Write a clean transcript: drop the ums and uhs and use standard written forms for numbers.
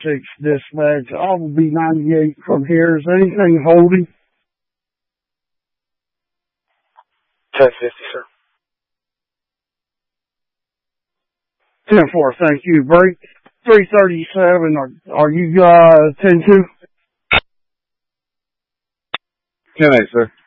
6 dispatch. I will be 98 from here. Is anything holding? 1050, sir. 10-4, thank you. Break 337. Are you 10-2? 10-8, sir.